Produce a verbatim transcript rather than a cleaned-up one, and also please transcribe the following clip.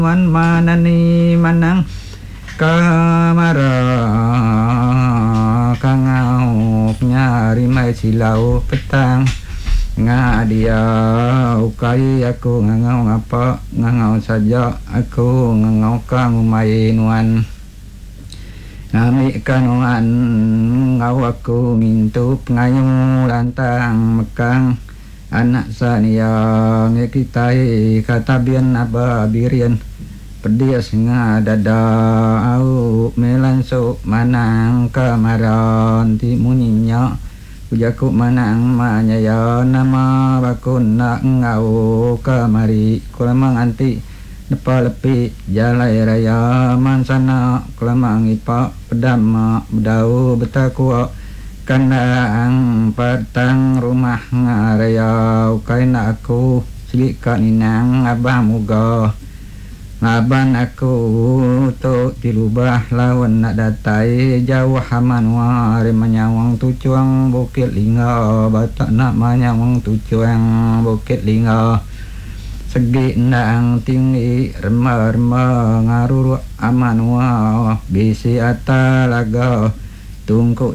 wan manani manang kamara kangau nyari mai silau petang ngadia ukai aku ngangau ngapa ngangau saja aku ngangau kang mainuan ngami kanuan ngau aku mintup ngayu lantang mekang anak sania ngekitai katabian aba birian pedias ngadada au melanso manang kamaran ti muninya ujaku manang manyaya nama bakun nak ngau kamari kulamang anti nepa lepi jalai raya mansana kulamang ipa pedama bedau betakua kandang patang rumah ngaraya ukaina aku silika ninang abah muga ngaban aku tu dilubah lawan nak datai jauh haman wari manyawang tujuang bukit lingga batak nak manyawang tujuang bukit lingga segi nang tinggi remah-remah ngaruru aman wa bisi atalaga tungku